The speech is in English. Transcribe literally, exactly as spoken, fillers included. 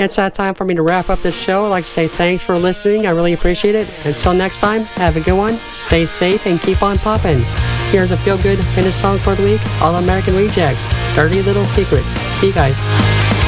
It's that time for me to wrap up this show. I'd like to say thanks for listening. I really appreciate it. Until next time, have a good one. Stay safe and keep on popping. Here's a feel-good finish song for the week. All American Rejects, Dirty Little Secret. See you guys.